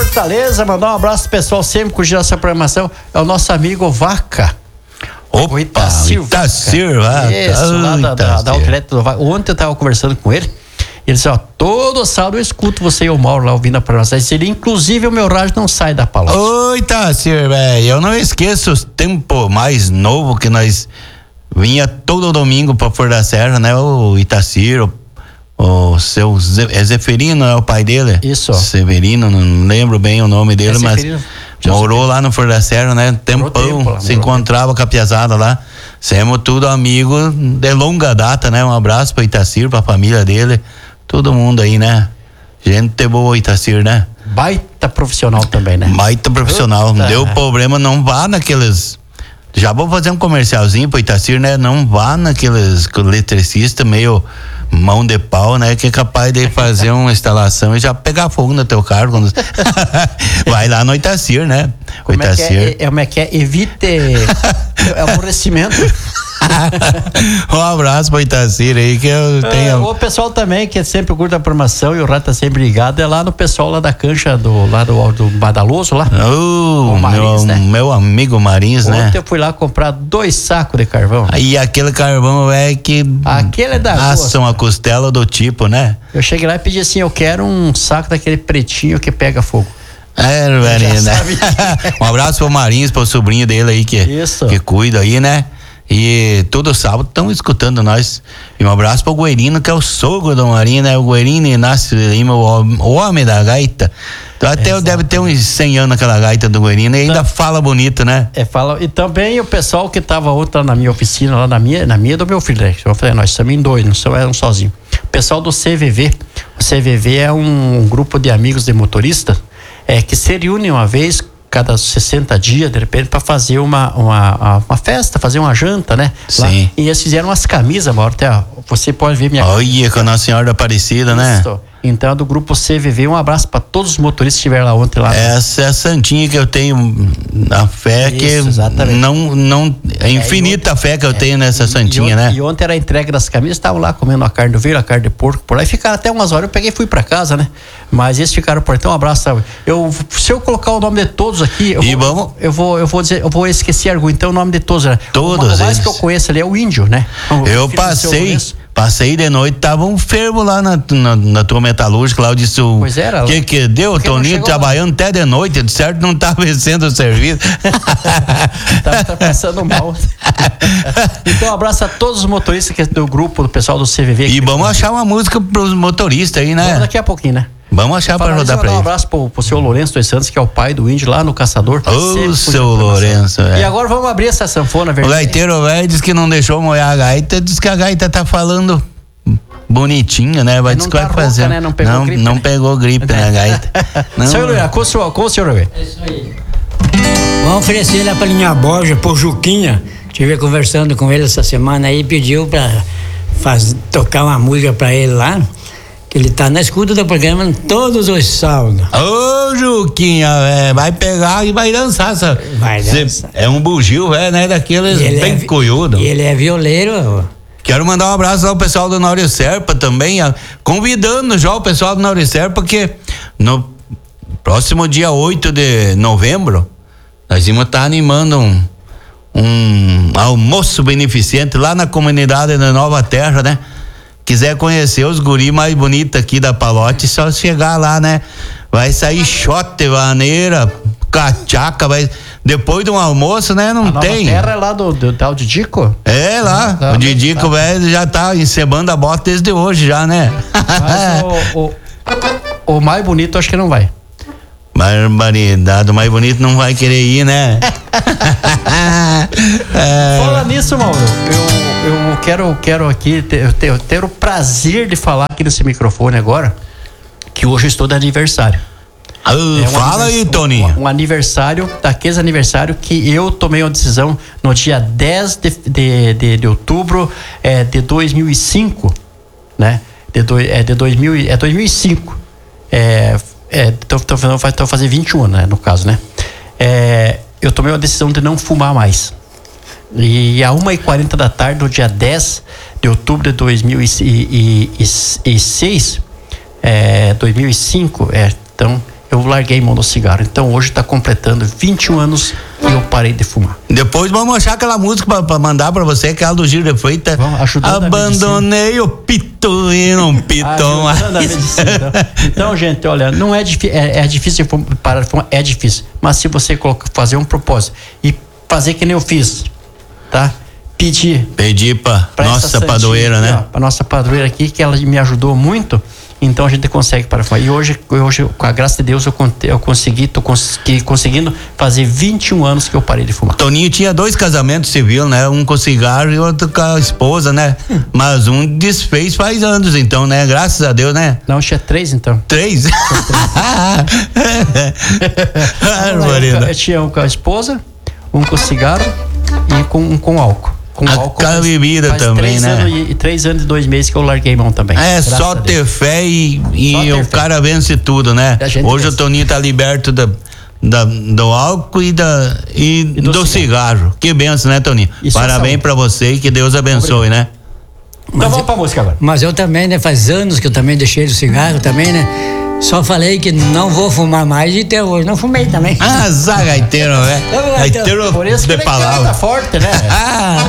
Fortaleza, mandar um abraço pro pessoal sempre curtindo essa programação. É o nosso amigo Vaca. Opa, Itacir Vaca. Isso, lá da Outlet do Vaca. Ontem eu tava conversando com ele. Ele disse, todo sábado eu escuto você e o Mauro lá ouvindo a programação. Ele, inclusive, o meu rádio não sai da Palote. Oi, Tacir, velho. Eu não esqueço os tempos mais novos que nós vinha todo domingo pra Flor da Serra, né? O Itacir, o seu Zeferino é o pai dele? Isso. Severino, não lembro bem o nome dele, mas morou lá no Flor da Serra, né? Tempão, se encontrava com a piazada lá. Somos tudo amigo de longa data, né? Um abraço pro Itacir, pra família dele, todo mundo aí, né? Gente boa, Itacir, né? Baita profissional também, né? Baita profissional. Deu problema, não vá naqueles... Já vou fazer um comercialzinho pro Itacir, né? Não vá naqueles eletricistas meio mão de pau, né? Que é capaz de fazer uma instalação e já pegar fogo no teu carro. Quando... Vai lá no Itacir, né? O Itacir. Como é que é? Evite aborrecimento. Um abraço pro Itacir aí que eu tenho. O pessoal também que sempre curta a programação e o rato tá sempre ligado é lá no pessoal lá da cancha do Badaloso lá. O Marins, meu amigo Marins, né? Ontem eu fui lá comprar 2 sacos de carvão. Aí aquele carvão é que aquele é da assam a costela do tipo, né? Eu cheguei lá e pedi assim, eu quero um saco daquele pretinho que pega fogo. Velho, né? Um abraço pro Marins, pro sobrinho dele aí que cuida aí, né? E todo sábado estão escutando nós. E um abraço pro Guerino, que é o sogro do Marinho, né? O Guerino Inácio Lima, o homem da gaita. Então até deve ter uns 100 anos aquela gaita do Guerino e ainda fala bonito, né? Fala. E também o pessoal que tava ontem na minha oficina, lá na minha do meu filho, né? Eu falei, nós estamos em 2, não são um sozinho. O pessoal do CVV. O CVV é um grupo de amigos de motoristas que se reúne uma vez cada 60 dias, de repente, para fazer uma festa, fazer uma janta, né? Sim. Lá. E eles fizeram umas camisas, Mauro, até, você pode ver minha... Olha, com a Nossa Senhora da Aparecida, né? Então, do grupo CVV, um abraço para todos os motoristas que estiveram lá ontem. Lá. Essa é a santinha que eu tenho, a fé. Isso, que exatamente. Não é infinita a fé que eu tenho nessa santinha, né? E ontem era a entrega das camisas, estavam lá comendo a carne do veio, a carne de porco, por aí ficaram até umas horas, eu peguei e fui para casa, né? Mas eles ficaram por aí, então um abraço, sabe? Se eu colocar o nome de todos aqui, eu vou esquecer argumento, então o nome de todos, né? Todos. O mais que eu conheço ali é o Índio, né? Eu passei de noite, tava um fervo lá na tua metalúrgica, lá eu disse que deu, Toninho trabalhando até de noite, de certo não tá vencendo o serviço. tá passando mal. Então um abraço a todos os motoristas que é do grupo, do pessoal do CVV. E vamos achar uma música pros motoristas aí, né? Vamos daqui a pouquinho, né? Vamos achar para rodar pra ele. Um abraço pro seu Lourenço dos Santos, que é o pai do Índio lá no Caçador. Ô, seu Lourenço, E agora vamos abrir essa sanfona, verdade. O gaiteiro velho diz que não deixou molhar a gaita, diz que a gaita tá falando bonitinho, né? Vai dizer que vai fazer. Né? Não pegou gripe, não pegou gripe na gaita. Senhor Luiz, com o senhor vê. É isso aí. Vamos oferecer lá pra Linha Borja, por Juquinha. Estive conversando com ele essa semana aí, pediu pra tocar uma música pra ele lá. Que ele tá na escuta do programa todos os sábados. Ô, Juquinha, vai pegar e vai dançar. Vai dançar. É um bugio, né? Daqueles bem coiudo. E ele é violeiro. Quero mandar um abraço ao pessoal do Nauri Serpa também, convidando já o pessoal do Nauri Serpa, porque no próximo dia 8 de novembro, nós vamos estar animando um almoço beneficente lá na comunidade da Nova Terra, né? Quiser conhecer os guri mais bonitos aqui da Palote, só chegar lá, né? Vai sair shot, vaneira, cachaca, depois de um almoço, né? Não tem. A Nova Terra é lá do tal Didico? É lá, o Didico, velho, já tá encebando a bota desde hoje já, né? Mas o mais bonito acho que não vai. Barbaridade, o mais bonito não vai querer ir, né? Fala nisso, Mauro, eu quero aqui ter o prazer de falar aqui nesse microfone agora, que hoje eu estou de aniversário. Fala aí, Toninho. Um aniversário, daqueles aniversário que eu tomei uma decisão no dia 10 de outubro de 2005, né? De 2005. Então fazer 21 anos, né, no caso, né? Eu tomei uma decisão de não fumar mais. E a 1h40 da tarde, no dia 10 de outubro de 2006, 2005, então eu larguei mão do cigarro. Então hoje está completando 21 anos e eu parei de fumar. Depois vamos achar aquela música pra mandar pra você, aquela do Giro de Freitas. Abandonei o pito e não piton. Então, gente, olha, não é difícil, é difícil parar de fumar, é difícil. Mas se você fazer um propósito e fazer que nem eu fiz, tá? Pedir pra nossa padroeira, né? Pra nossa padroeira aqui, que ela me ajudou muito. Então a gente consegue parar de fumar. E hoje, com a graça de Deus, eu tô conseguindo fazer 21 anos que eu parei de fumar. Toninho tinha 2 casamentos civil, né? Um com cigarro e outro com a esposa, né? Mas um desfez faz anos, então, né? Graças a Deus, né? Não, tinha 3, então. 3? Eu tinha um com a esposa, um com cigarro e um com álcool. Com álcool. A bebida também, né? 3 anos e 2 meses que eu larguei mão também. Só ter fé e o cara vence tudo, né? Hoje o Toninho tá liberto do álcool e do cigarro. Que benção, né, Toninho? Parabéns pra você e que Deus abençoe, né? Então vamos pra música agora. Mas eu também, né? Faz anos que eu também deixei o cigarro também, né? Só falei que não vou fumar mais e até hoje não fumei também. Zagaiteiro, né? Gaiteiro por isso de que palavra. tá forte, né?